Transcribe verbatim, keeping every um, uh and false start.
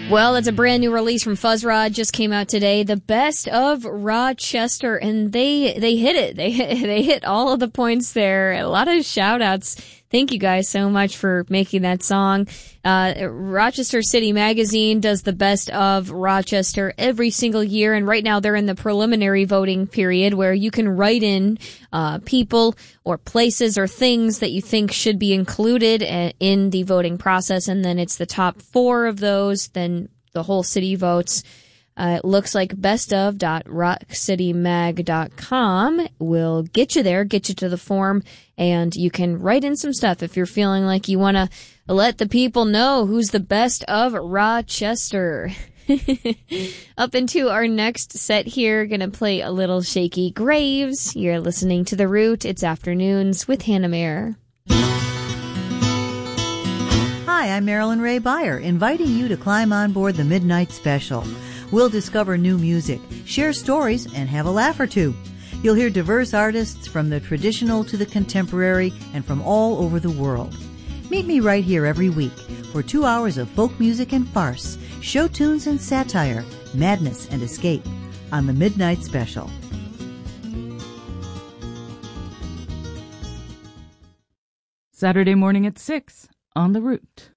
Well, it's a brand new release from Fuzzrod, just came out today. The Best of Rochester, and they they hit it. They hit, they hit all of the points there. A lot of shout outs. Thank you guys so much for making that song. Uh, Rochester City Magazine does the Best of Rochester every single year, and right now they're in the preliminary voting period where you can write in uh, people or places or things that you think should be included in the voting process, and then it's the top four of those, then the whole city votes. Uh, it looks like best of dot rock city mag dot com will get you there, get you to the form, and you can write in some stuff if you're feeling like you want to let the people know who's the best of Rochester. Up into our next set here, gonna play a little Shaky Graves. You're listening to The Root. It's Afternoons with Hannah Mayer. Hi, I'm Marilyn Ray Beyer, inviting you to climb on board the Midnight Special. We'll discover new music, share stories, and have a laugh or two. You'll hear diverse artists from the traditional to the contemporary and from all over the world. Meet me right here every week for two hours of folk music and farce, show tunes and satire, madness and escape on the Midnight Special. Saturday morning at six on The Root.